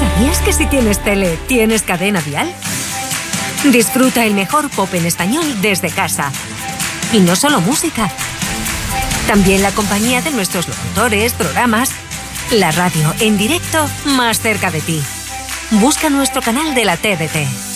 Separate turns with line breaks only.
¿Sabías que si tienes tele, tienes cadena dial? Disfruta el mejor pop en español desde casa. Y no solo música. También la compañía de nuestros locutores, programas. La radio en directo más cerca de ti. Busca nuestro canal de la TDT.